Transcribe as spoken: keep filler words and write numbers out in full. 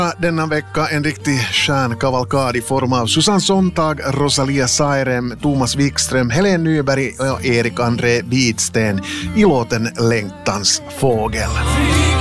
Denna vecka en riktig stjärnkavalkad i form av Susanne Sontag, Rosalia Sairem, Thomas Wikström, Helen Nyberg och Erik André Widsten i låten Längtans fågel.